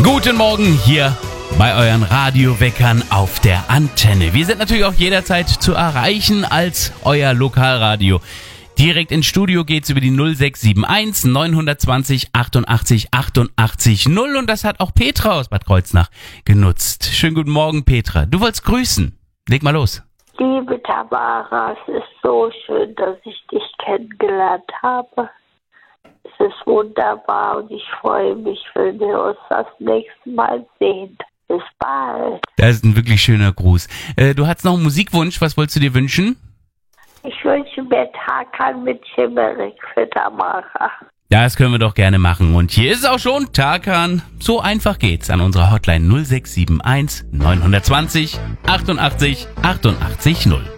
Guten Morgen hier bei euren Radioweckern auf der Antenne. Wir sind natürlich auch jederzeit zu erreichen als euer Lokalradio. Direkt ins Studio geht's über die 0671 920 88 88 0 und das hat auch Petra aus Bad Kreuznach genutzt. Schönen guten Morgen, Petra. Du wolltest grüßen. Leg mal los. Liebe Tamara, es ist so schön, dass ich dich kennengelernt habe. Es ist wunderbar und ich freue mich, wenn wir uns das nächste Mal sehen. Bis bald. Das ist ein wirklich schöner Gruß. Du hattest noch einen Musikwunsch. Was wolltest du dir wünschen? Ich wünsche mir Tarkan mit Chimerik für Tamara. Das können wir doch gerne machen. Und hier ist es auch schon, Tarkan. So einfach geht's an unserer Hotline 0671 920 88 88 0.